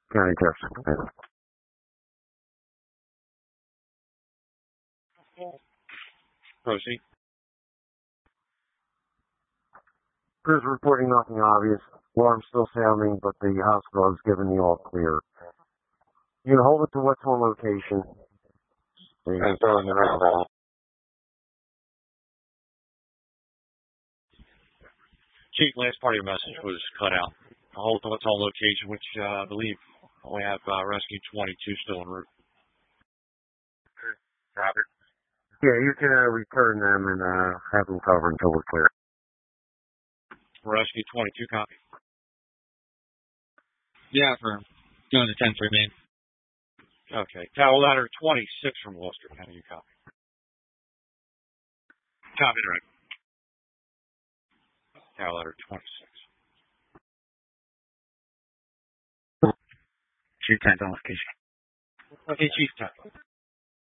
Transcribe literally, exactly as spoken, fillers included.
County Jefferson. Proceed. Crews reporting nothing obvious. Alarm still sounding, but the hospital has given the all clear. You can hold it to what's on location. And throw in the roundabout. Chief, last part of your message was cut out. Hold to what's on location, which uh, I believe we have uh, Rescue twenty-two still en route. Robert? Yeah, you can uh, return them and uh, have them covered until we're clear. Rescue twenty-two, copy. Yeah, for doing the ten three main. Okay. Tower ladder twenty-six from Worcester. How do you copy? Copy, right. Tower ladder twenty-six. Chief ten on location. Okay, Chief ten.